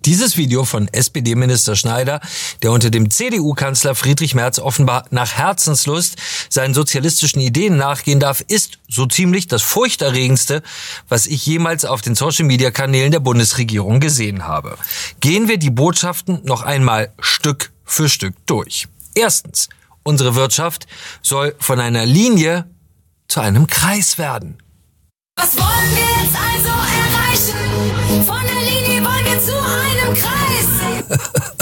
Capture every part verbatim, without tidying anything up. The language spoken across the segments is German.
Dieses Video von S P D-Minister Schneider, der unter dem C D U-Kanzler Friedrich Merz offenbar nach Herzenslust seinen sozialistischen Ideen nachgehen darf, ist so ziemlich das furchterregendste, was ich jemals auf den Social-Media-Kanälen der Bundesregierung gesehen habe. Gehen wir die Botschaften noch einmal Stück für Stück durch. Erstens, unsere Wirtschaft soll von einer Linie zu einem Kreis werden. Was wollen wir jetzt also erreichen? Von der Linie wollen wir zu einem Kreis.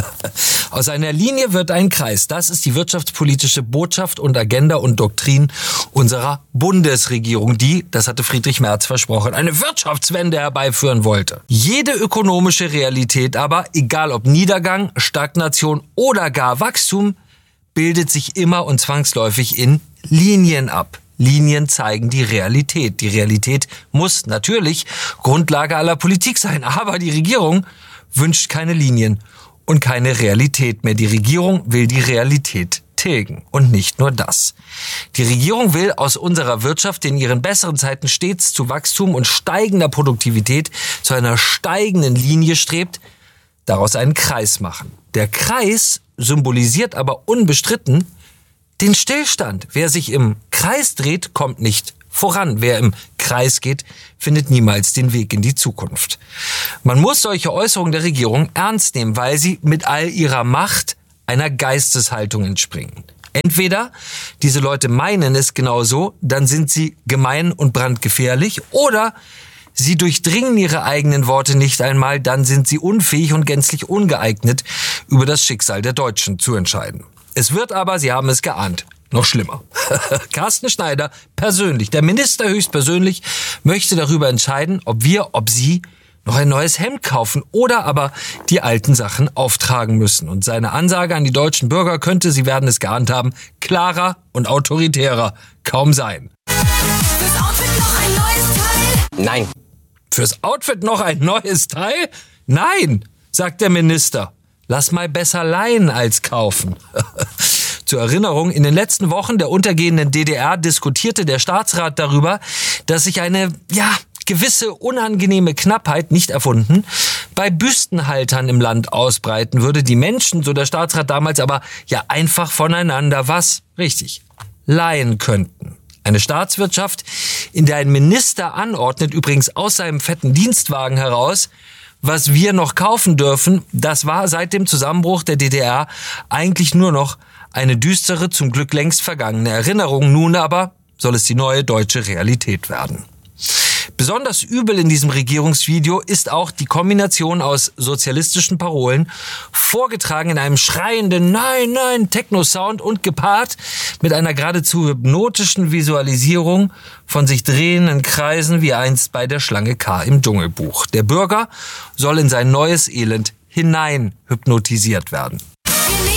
Aus einer Linie wird ein Kreis. Das ist die wirtschaftspolitische Botschaft und Agenda und Doktrin unserer Bundesregierung, die, das hatte Friedrich Merz versprochen, eine Wirtschaftswende herbeiführen wollte. Jede ökonomische Realität aber, egal ob Niedergang, Stagnation oder gar Wachstum, bildet sich immer und zwangsläufig in Linien ab. Linien zeigen die Realität. Die Realität muss natürlich Grundlage aller Politik sein. Aber die Regierung wünscht keine Linien und keine Realität mehr. Die Regierung will die Realität tilgen. Und nicht nur das. Die Regierung will aus unserer Wirtschaft in ihren besseren Zeiten stets zu Wachstum und steigender Produktivität, zu einer steigenden Linie strebt, daraus einen Kreis machen. Der Kreis symbolisiert aber unbestritten den Stillstand. Wer sich im Kreis dreht, kommt nicht voran. Wer im Kreis geht, findet niemals den Weg in die Zukunft. Man muss solche Äußerungen der Regierung ernst nehmen, weil sie mit all ihrer Macht einer Geisteshaltung entspringen. Entweder diese Leute meinen es genauso, dann sind sie gemein und brandgefährlich, oder sie durchdringen ihre eigenen Worte nicht einmal, dann sind sie unfähig und gänzlich ungeeignet, über das Schicksal der Deutschen zu entscheiden. Es wird aber, Sie haben es geahnt, noch schlimmer. Carsten Schneider persönlich, der Minister höchstpersönlich, möchte darüber entscheiden, ob wir, ob Sie noch ein neues Hemd kaufen oder aber die alten Sachen auftragen müssen. Und seine Ansage an die deutschen Bürger könnte, Sie werden es geahnt haben, klarer und autoritärer kaum sein. Fürs Outfit noch ein neues Teil? Nein. Fürs Outfit noch ein neues Teil? Nein, sagt der Minister. Lass mal besser leihen als kaufen. Zur Erinnerung, in den letzten Wochen der untergehenden D D R diskutierte der Staatsrat darüber, dass sich eine, ja, gewisse unangenehme Knappheit, nicht erfunden, bei Büstenhaltern im Land ausbreiten würde. Die Menschen, so der Staatsrat damals, aber ja einfach voneinander was, richtig, leihen könnten. Eine Staatswirtschaft, in der ein Minister anordnet, übrigens aus seinem fetten Dienstwagen heraus, was wir noch kaufen dürfen, das war seit dem Zusammenbruch der D D R eigentlich nur noch eine düstere, zum Glück längst vergangene Erinnerung. Nun aber soll es die neue deutsche Realität werden. Besonders übel in diesem Regierungsvideo ist auch die Kombination aus sozialistischen Parolen, vorgetragen in einem schreienden Nein, Nein Techno-Sound und gepaart mit einer geradezu hypnotischen Visualisierung von sich drehenden Kreisen wie einst bei der Schlange K im Dschungelbuch. Der Bürger soll in sein neues Elend hinein hypnotisiert werden.